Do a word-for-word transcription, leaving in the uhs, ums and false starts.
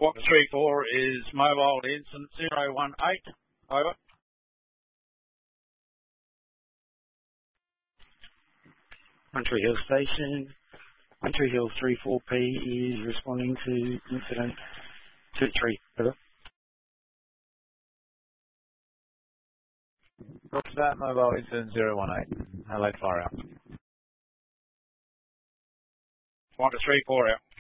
What three four is mobile incident zero one eight. Over. Country Hill Station. Country Hill three four P is responding to incident two three. Over. What's that? Mobile incident zero one eight. Adelaide fire out. One to three four out.